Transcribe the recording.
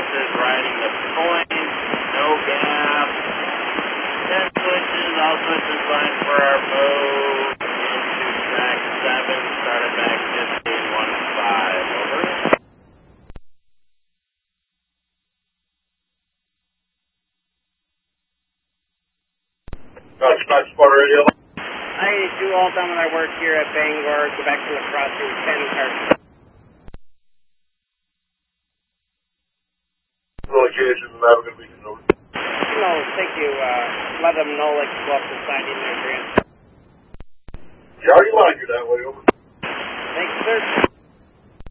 officers riding the point, no gap, 10 switches, all switches line for our move into track 7, started back 1515, over. Dodge Spot Radio. I do all done when I work here at Bangor, go back to the crossing, 10 cars. Location, navigation over. No, thank you. Let them know, like, go up the siding there, Grant. Yeah, already lined you that way, over. Thanks, sir.